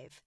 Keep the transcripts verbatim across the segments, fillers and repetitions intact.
five.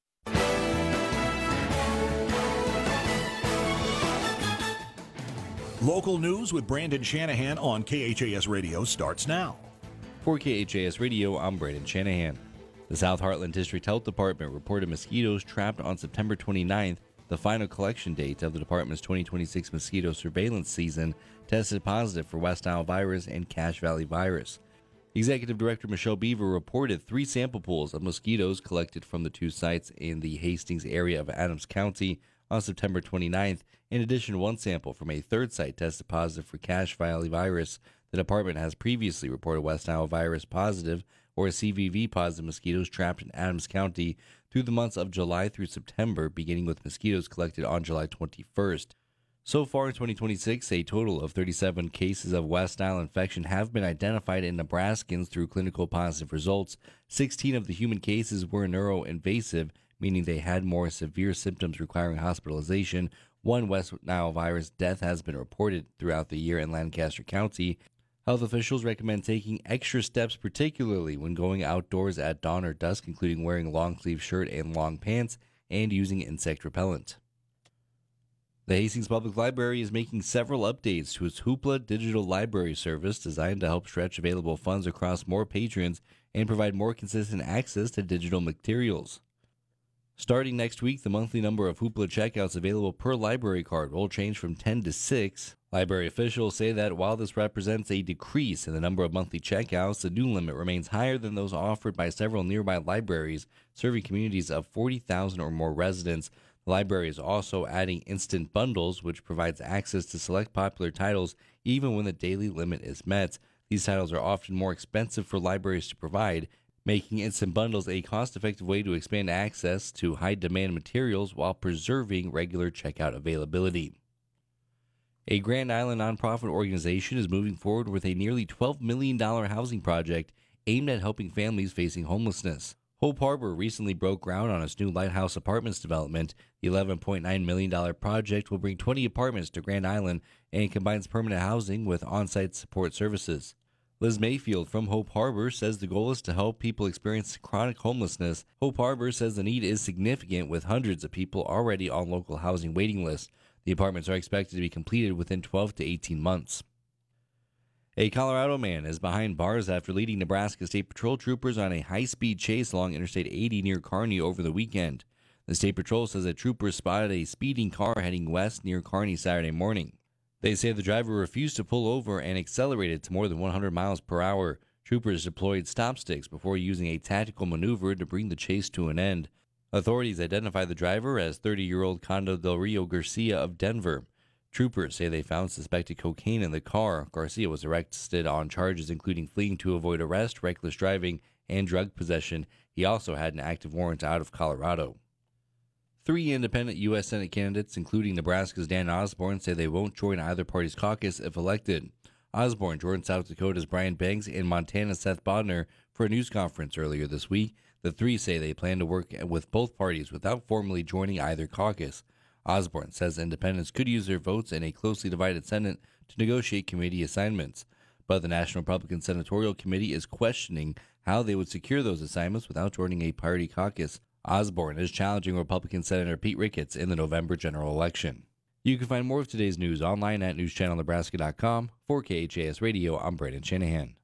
Local news with Brandon Shanahan on K H A S Radio starts now. For K H A S Radio, I'm Brandon Shanahan. The South Heartland District Health Department reported mosquitoes trapped on September twenty-ninth, the final collection date of the department's twenty twenty-six mosquito surveillance season, tested positive for West Nile virus and Cache Valley virus. Executive Director Michelle Beaver reported three sample pools of mosquitoes collected from the two sites in the Hastings area of Adams County on September twenty-ninth. In addition, one sample from a third site tested positive for Cache Valley virus. The department has previously reported West Nile virus positive or C V V positive mosquitoes trapped in Adams County through the months of July through September, beginning with mosquitoes collected on July twenty-first. So far in twenty twenty-six, a total of thirty-seven cases of West Nile infection have been identified in Nebraskans through clinical positive results. sixteen of the human cases were neuroinvasive, meaning they had more severe symptoms requiring hospitalization. One West Nile virus death has been reported throughout the year in Lancaster County. Health officials recommend taking extra steps, particularly when going outdoors at dawn or dusk, including wearing a long-sleeve shirt and long pants and using insect repellent. The Hastings Public Library is making several updates to its Hoopla digital library service designed to help stretch available funds across more patrons and provide more consistent access to digital materials. Starting next week, the monthly number of Hoopla checkouts available per library card will change from ten to six. Library officials say that while this represents a decrease in the number of monthly checkouts, the new limit remains higher than those offered by several nearby libraries serving communities of forty thousand or more residents. The library is also adding instant bundles, which provides access to select popular titles even when the daily limit is met. These titles are often more expensive for libraries to provide, making instant bundles a cost-effective way to expand access to high-demand materials while preserving regular checkout availability. A Grand Island nonprofit organization is moving forward with a nearly twelve million dollars housing project aimed at helping families facing homelessness. Hope Harbor recently broke ground on its new Lighthouse Apartments development. The eleven point nine million dollars project will bring twenty apartments to Grand Island and combines permanent housing with on-site support services. Liz Mayfield from Hope Harbor says the goal is to help people experience chronic homelessness. Hope Harbor says the need is significant with hundreds of people already on local housing waiting lists. The apartments are expected to be completed within twelve to eighteen months. A Colorado man is behind bars after leading Nebraska State Patrol troopers on a high-speed chase along Interstate eighty near Kearney over the weekend. The State Patrol says that troopers spotted a speeding car heading west near Kearney Saturday morning. They say the driver refused to pull over and accelerated to more than one hundred miles per hour. Troopers deployed stop sticks before using a tactical maneuver to bring the chase to an end. Authorities identified the driver as thirty-year-old Condo Del Rio Garcia of Denver. Troopers say they found suspected cocaine in the car. Garcia was arrested on charges including fleeing to avoid arrest, reckless driving, and drug possession. He also had an active warrant out of Colorado. Three independent U S Senate candidates, including Nebraska's Dan Osborne, say they won't join either party's caucus if elected. Osborne joined South Dakota's Brian Banks and Montana's Seth Bodner for a news conference earlier this week. The three say they plan to work with both parties without formally joining either caucus. Osborne says independents could use their votes in a closely divided Senate to negotiate committee assignments, but the National Republican Senatorial Committee is questioning how they would secure those assignments without joining a party caucus. Osborne is challenging Republican Senator Pete Ricketts in the November general election. You can find more of today's news online at news channel nebraska dot com. For K H A S Radio, I'm Brandon Shanahan.